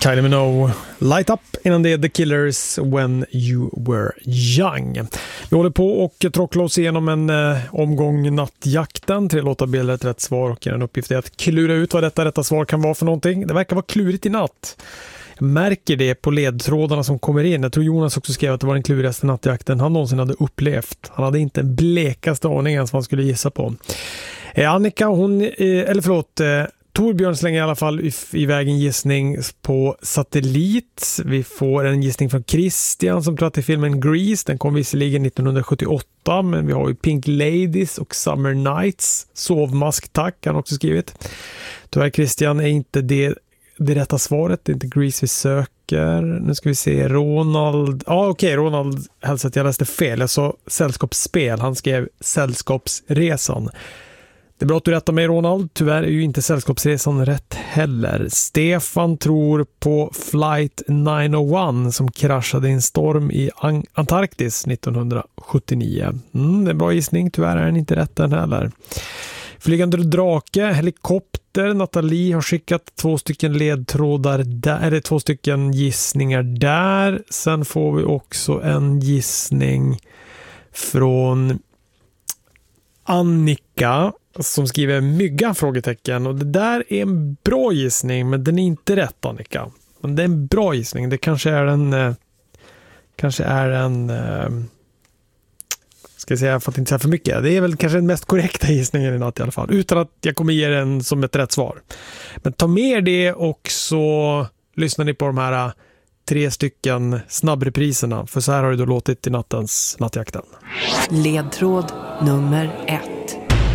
Kylie Minogue, Light Up, innan det The Killers, When You Were Young. Vi håller på och tråcklar oss igenom en omgång Nattjakten. 3 låtar, bilder, ett rätt svar, och en uppgift är att klura ut vad detta rätta svar kan vara för någonting. Det verkar vara klurigt i natt. Jag märker det på ledtrådarna som kommer in. Jag tror Jonas också skrev att det var den klurigaste nattjakten han någonsin hade upplevt. Han hade inte en blekaste aning ens vad han skulle gissa på. Annika, Torbjörn slänger i alla fall iväg en gissning på satellit. Vi får en gissning från Christian som tror att det är filmen Grease. Den kom visserligen 1978, men vi har ju Pink Ladies och Summer Nights. Sovmask, tack, han har också skrivit. Tyvärr, Christian, är inte det rätta svaret. Det är inte Grease vi söker. Nu ska vi se. Ronald. Ronald hälsar att jag läste fel. Jag sa sällskapsspel. Han skrev Sällskapsresan. Det är bra att du rättar mig, Ronald. Tyvärr är ju inte Sällskapsresan rätt heller. Stefan tror på Flight 901 som kraschade i en storm i Antarktis 1979. Det är en bra gissning. Tyvärr är den inte rätt den heller. Flygande drake, helikopter. Nathalie har skickat 2 stycken ledtrådar där, eller 2 stycken gissningar där. Sen får vi också en gissning från Annika som skriver mygga, frågetecken. Och det där är en bra gissning, men den är inte rätt, Annika. Men det är en bra gissning. Det kanske är en ska jag säga, för att inte säga för mycket. Det är väl kanske den mest korrekta gissningen i natt i alla fall. Utan att jag kommer ge den som ett rätt svar. Men ta med det, och så lyssnar ni på de här 3 stycken snabbrepriserna. För så här har det då låtit i nattens Nattjakten. Ledtråd nummer 1.